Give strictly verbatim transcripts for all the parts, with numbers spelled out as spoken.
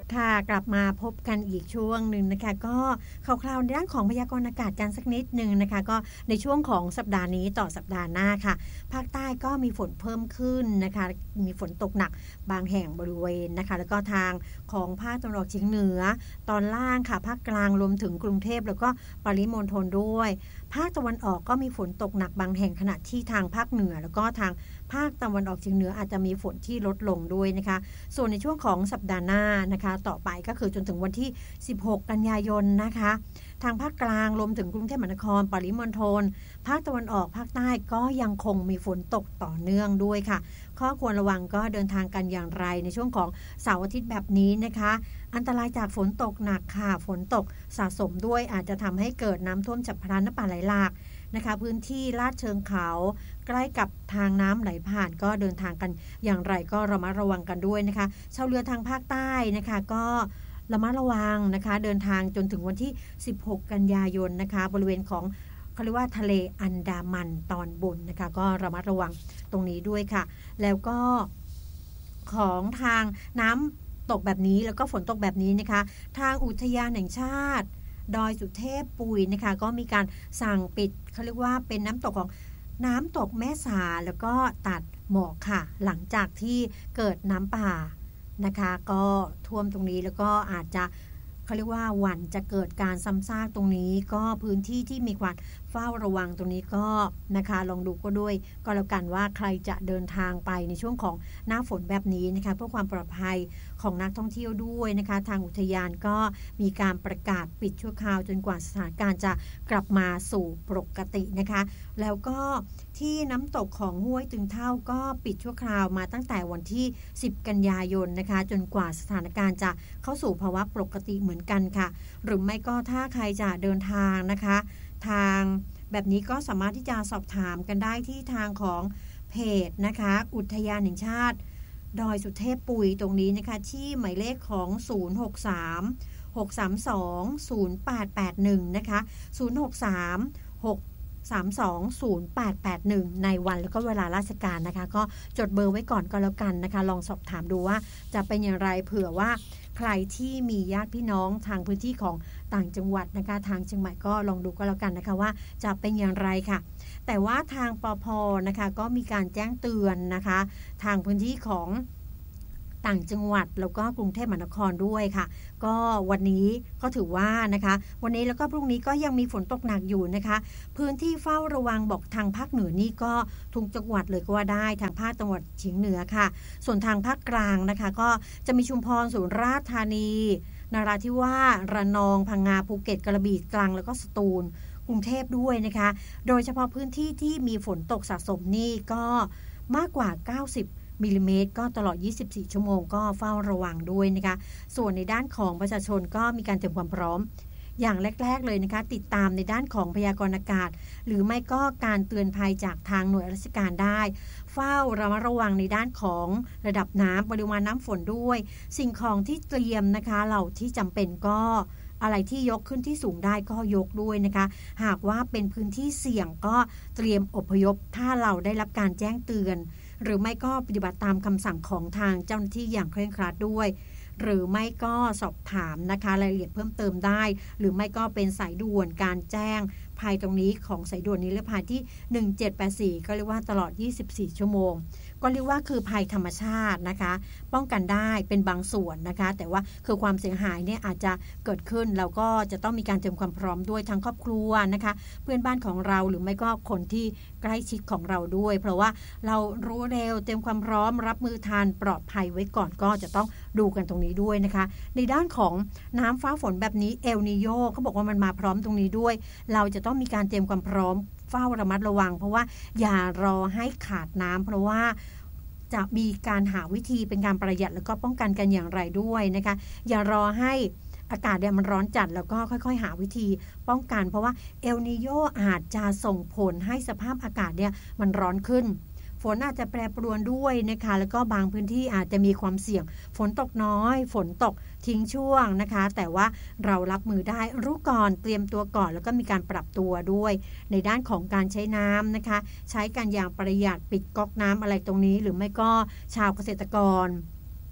ค่ะกลับมาพบกันอีกช่วงหนึ่งนะคะก็คร่าวๆในด้านของพยากรณ์อากาศกันสักนิดหนึ่งนะคะก็ในช่วงของสัปดาห์นี้ต่อสัปดาห์หน้าค่ะภาคใต้ก็มีฝนเพิ่มขึ้นนะคะมีฝนตกหนักบางแห่งบริเวณนะคะแล้วก็ทางของภาคตะวันออกเฉียงเหนือตอนล่างค่ะภาคกลางรวมถึงกรุงเทพแล้วก็ปริมณฑลด้วยภาคตะวันออกก็มีฝนตกหนักบางแห่งขณะที่ทางภาคเหนือแล้วก็ทางภาคตะวันออกเฉียงเหนืออาจจะมีฝนที่ลดลงด้วยนะคะส่วนในช่วงของสัปดาห์หน้านะคะต่อไปก็คือจนถึงวันที่สิบหกกันยายนนะคะทางภาคกลางรวมถึงกรุงเทพมหานครปริมณฑลภาคตะวันออกภาคใต้ก็ยังคงมีฝนตกต่อเนื่องด้วยค่ะข้อควรระวังก็เดินทางกันอย่างไรในช่วงของเสาร์อาทิตย์แบบนี้นะคะอันตรายจากฝนตกหนักค่ะฝนตกสะสมด้วยอาจจะทำให้เกิดน้ำท่วมฉับพลันน้ำป่าไหลหลากนะคะพื้นที่ลาดเชิงเขาใกล้กับทางน้ำไหลผ่านก็เดินทางกันอย่างไรก็ระมัดระวังกันด้วยนะคะชาวเรือทางภาคใต้นะคะก็ระมัดระวังนะคะเดินทางจนถึงวันที่สิบหกกันยายนนะคะบริเวณของเขาเรียกว่าทะเลอันดามันตอนบนนะคะก็ระมัดระวังตรงนี้ด้วยค่ะแล้วก็ของทางน้ำตกแบบนี้แล้วก็ฝนตกแบบนี้นะคะทางอุทยานแห่งชาติดอยสุเทพปุยนะคะก็มีการสั่งปิดเขาเรียกว่าเป็นน้ำตกของน้ำตกแม่สาแล้วก็ตัดหมอกค่ะหลังจากที่เกิดน้ำป่านะคะก็ท่วมตรงนี้แล้วก็อาจจะเขาเรียกว่าหวั่นจะเกิดการซ้ำซากตรงนี้ก็พื้นที่ที่มีความเฝ้าระวังตรงนี้ก็นะคะลองดูก็ด้วยก็แล้วกันว่าใครจะเดินทางไปในช่วงของหน้าฝนแบบนี้นะคะเพื่อความปลอดภัยของนักท่องเที่ยวด้วยนะคะทางอุทยานก็มีการประกาศปิดชั่วคราวจนกว่าสถานการณ์จะกลับมาสู่ปกตินะคะแล้วก็ที่น้ำตกของห้วยตึงเท่าก็ปิดชั่วคราวมาตั้งแต่วันที่สิบกันยายนนะคะจนกว่าสถานการณ์จะเข้าสู่ภาวะปกติเหมือนกันค่ะหรือไม่ก็ถ้าใครจะเดินทางนะคะทางแบบนี้ก็สามารถที่จะสอบถามกันได้ที่ทางของเพจนะคะอุทยานแห่งชาติดอยสุเทพปุยตรงนี้นะคะที่หมายเลขของศูนย์ หก สาม หก สาม สอง ศูนย์ แปด แปด หนึ่งนะคะศูนย์ หก สาม หก สาม สอง ศูนย์ แปด แปด หนึ่งในวันแล้วก็เวลาราชการนะคะก็จดเบอร์ไว้ก่อนก็แล้วกันนะคะลองสอบถามดูว่าจะเป็นอย่างไรเผื่อว่าใครที่มีญาติพี่น้องทางพื้นที่ของต่างจังหวัดนะคะทางเชียงใหม่ก็ลองดูก็แล้วกันนะคะว่าจะเป็นอย่างไรค่ะแต่ว่าทางปภ.นะคะก็มีการแจ้งเตือนนะคะทางพื้นที่ของต่างจังหวัดแล้วก็กรุงเทพมหานครด้วยค่ะก็วันนี้ก็ถือว่านะคะวันนี้แล้วก็พรุ่งนี้ก็ยังมีฝนตกหนักอยู่นะคะพื้นที่เฝ้าระวังบอกทางภาคเหนือนี่ก็ทุกจังหวัดเลยก็ว่าได้ทางภาคตะวันออกเฉียงเหนือค่ะส่วนทางภาคกลางนะคะก็จะมีชุมพรสุราษฎร์ธานีนราธิวาสระนองพังงาภูเก็ตกระบี่ตรังแล้วก็สตูลกรุงเทพด้วยนะคะโดยเฉพาะพื้นที่ที่มีฝนตกสะสมนี่ก็มากกว่าเก้าสิบมิลลิเมตรก็ตลอดยี่สิบสี่ชั่วโมงก็เฝ้าระวังด้วยนะคะส่วนในด้านของประชาชนก็มีการเตรียมความพร้อมอย่างแรกๆเลยนะคะติดตามในด้านของพยากรณ์อากาศหรือไม่ก็การเตือนภัยจากทางหน่วยราชการได้เฝ้าระมัดระวังในด้านของระดับน้ำปริมาณน้ำฝนด้วยสิ่งของที่เตรียมนะคะเหล่าที่จำเป็นก็อะไรที่ยกขึ้นที่สูงได้ก็ยกด้วยนะคะหากว่าเป็นพื้นที่เสี่ยงก็เตรียมอพยพถ้าเราได้รับการแจ้งเตือนหรือไม่ก็ปฏิบัติตามคำสั่งของทางเจ้าหน้าที่อย่างเคร่งครัดด้วยหรือไม่ก็สอบถามนะคะรายละเอียดเพิ่มเติมได้หรือไม่ก็เป็นสายด่วนการแจ้งภัยตรงนี้ของสายด่วนนี้เรียกภัยที่หนึ่งเจ็ดแปดสี่ก็เรียกว่าตลอดยี่สิบสี่ชั่วโมงก็เรียกว่าคือภัยธรรมชาตินะคะป้องกันได้เป็นบางส่วนนะคะแต่ว่าคือความเสียหายเนี่ยอาจจะเกิดขึ้นเราก็จะต้องมีการเตรียมความพร้อมด้วยทั้งครอบครัวนะคะเพื่อนบ้านของเราหรือไม่ก็คนที่ใกล้ชิดของเราด้วยเพราะว่าเรารู้เร็วเตรียมความพร้อมรับมือทันปลอดภัยไว้ก่อนก็จะต้องดูกันตรงนี้ด้วยนะคะในด้านของน้ำฟ้าฝนแบบนี้เอลนีโญเขาบอกว่ามันมาพร้อมตรงนี้ด้วยเราจะต้องมีการเตรียมความพร้อมเฝ้าระมัดระวังเพราะว่าอย่ารอให้ขาดน้ำเพราะว่าจะมีการหาวิธีเป็นการประหยัดแล้วก็ป้องกันกันอย่างไรด้วยนะคะอย่ารอให้อากาศเนี่ยมันร้อนจัดแล้วก็ค่อยๆหาวิธีป้องกันเพราะว่าเอลนีโญอาจจะส่งผลให้สภาพอากาศเนี่ยมันร้อนขึ้นฝนอาจจะแปรปรวนด้วยนะคะแล้วก็บางพื้นที่อาจจะมีความเสี่ยงฝนตกน้อยฝนตกทิ้งช่วงนะคะแต่ว่าเรารับมือได้รู้ก่อนเตรียมตัวก่อนแล้วก็มีการปรับตัวด้วยในด้านของการใช้น้ำนะคะใช้การอย่างประหยัดปิดก๊อกน้ำอะไรตรงนี้หรือไม่ก็ชาวเกษตรกร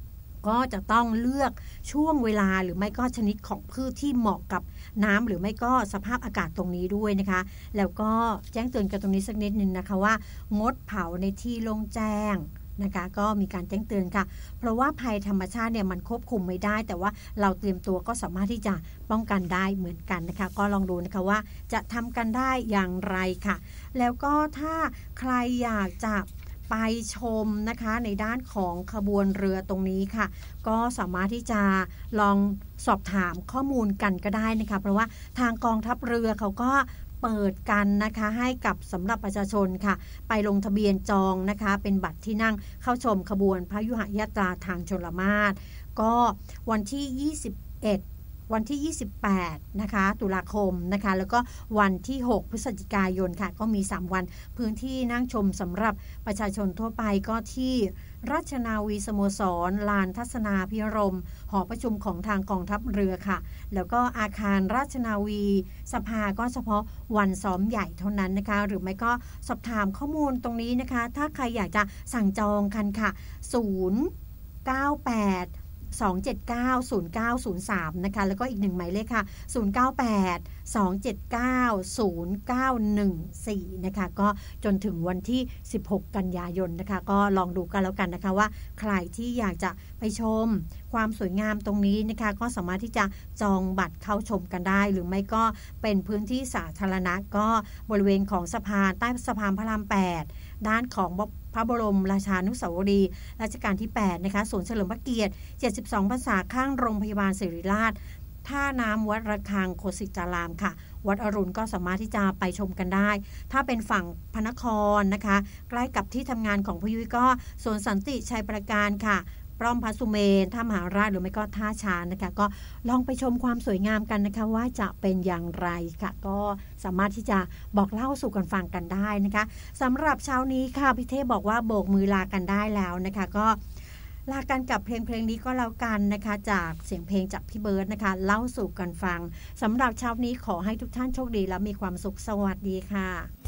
ก็จะต้องเลือกช่วงเวลาหรือไม่ก็ชนิดของพืชที่เหมาะกับน้ำหรือไม่ก็สภาพอากาศตรงนี้ด้วยนะคะแล้วก็แจ้งเตือนกันตรงนี้สักนิดนึงนะคะว่างดเผาในที่โล่งแจ้งนะคะก็มีการแจ้งเตือนค่ะเพราะว่าภัยธรรมชาติเนี่ยมันควบคุมไม่ได้แต่ว่าเราเตรียมตัวก็สามารถที่จะป้องกันได้เหมือนกันนะคะก็ลองดูนะคะว่าจะทำกันได้อย่างไรค่ะแล้วก็ถ้าใครอยากจะไปชมนะคะในด้านของขบวนเรือตรงนี้ค่ะก็สามารถที่จะลองสอบถามข้อมูลกันก็ได้นะคะเพราะว่าทางกองทัพเรือเขาก็เปิดกันนะคะให้กับสำหรับประชาชนค่ะไปลงทะเบียนจองนะคะเป็นบัตรที่นั่งเข้าชมขบวนพยุหยาตราทางชลมาศก็วันที่ยี่สิบเอ็ดวันที่ยี่สิบแปดนะคะตุลาคมนะคะแล้วก็วันที่หกพฤศจิกายนค่ะก็มีสามวันพื้นที่นั่งชมสำหรับประชาชนทั่วไปก็ที่ราชนาวีสโมสรลานทัศนาพิรมหอประชุมของทางกองทัพเรือค่ะแล้วก็อาคารราชนาวีสภาก็เฉพาะวันซ้อมใหญ่เท่านั้นนะคะหรือไม่ก็สอบถามข้อมูลตรงนี้นะคะถ้าใครอยากจะสั่งจองกันค่ะศูนย์ เก้า แปด สอง เจ็ด เก้า ศูนย์ เก้า ศูนย์ สามนะคะแล้วก็อีกหนึ่งหมายเลขค่ะศูนย์ เก้า แปด สอง เจ็ด เก้า ศูนย์ เก้า หนึ่ง สี่นะคะก็จนถึงวันที่สิบหกกันยายนนะคะก็ลองดูกันแล้วกันนะคะว่าใครที่อยากจะไปชมความสวยงามตรงนี้นะคะก็สามารถที่จะจองบัตรเข้าชมกันได้หรือไม่ก็เป็นพื้นที่สาธารณะก็บริเวณของสะพานใต้สะพานพระรามแปดด้านของพระบรมราชานุสาวรีย์รัชกาลที่แปดนะคะศูนย์เฉลิมพระเกียรติเจ็ดสิบสองพรรษาข้างโรงพยาบาลศิริราชท่าน้ำวัดระฆังโคสิตารามค่ะวัดอรุณก็สามารถที่จะไปชมกันได้ถ้าเป็นฝั่งพระนครนะคะใกล้กับที่ทำงานของพยุ้ยก็สวนสันติชัยประการค่ะป้อมพระสุเมนท่ามหาราชหรือไม่ก็ท่าช้างนะคะก็ลองไปชมความสวยงามกันนะคะว่าจะเป็นอย่างไรค่ะก็สามารถที่จะบอกเล่าสู่กันฟังกันได้นะคะสำหรับเช้านี้ค่ะพี่เทพบอกว่าโบกมือลากันได้แล้วนะคะก็ลากันกับเพลงเพลงนี้ก็แล้วกันนะคะจากเสียงเพลงจากพี่เบิร์ดนะคะเล่าสู่กันฟังสำหรับเช้านี้ขอให้ทุกท่านโชคดีและมีความสุขสวัสดีค่ะ